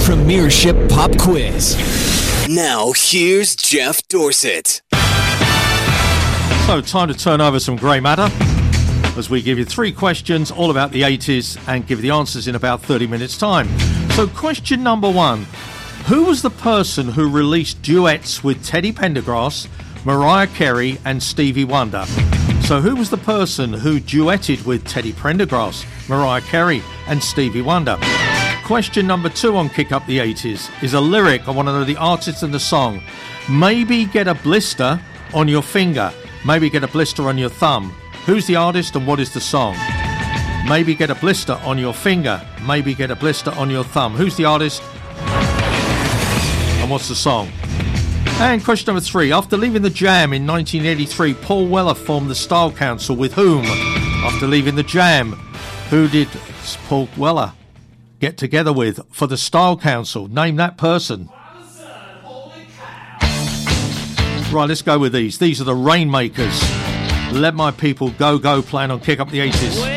Premiership Pop Quiz. Now, here's Jeff Dorsett. So, time to turn over some grey matter as we give you 3 questions all about the 80s and give you the answers in about 30 minutes' time. So, question number 1. Who was the person who released duets with Teddy Pendergrass, Mariah Carey and Stevie Wonder? So who was the person who duetted with Teddy Pendergrass, Mariah Carey and Stevie Wonder? Question number 2 on Kick Up the 80s is a lyric. I want to know the artist and the song. Maybe get a blister on your finger. Maybe get a blister on your thumb. Who's the artist and what is the song? Maybe get a blister on your finger. Maybe get a blister on your thumb. Who's the artist? And what's the song? And question number 3. After leaving the Jam in 1983, Paul Weller formed the Style Council with whom? After leaving the Jam, who did Paul Weller get together with for the Style Council? Name that person. Right, let's go with these. These are the Rainmakers. Let My People Go Go playing on Kick Up the 80s.